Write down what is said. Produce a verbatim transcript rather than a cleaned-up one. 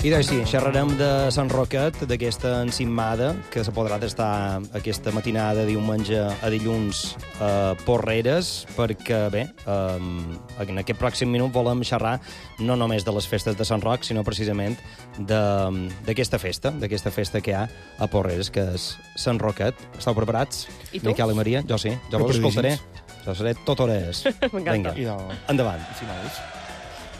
I doncs sí, xerrarem de Sant Roquet, d'aquesta encimada que se podrà estar aquesta matinada de diumenge a dilluns a Porreres, perquè, bé, eh, en aquest pròxim minut volem xerrar no només de les festes de Sant Roc, sinó precisament d'aquesta festa, d'aquesta festa que hi ha a Porreres, que és Sant Roquet. Esteu preparats? I tu? Miquel i Maria? Jo sí, jo vos escoltaré. Jo seré tot hores. M'encanta. Vinga, endavant. Si no és...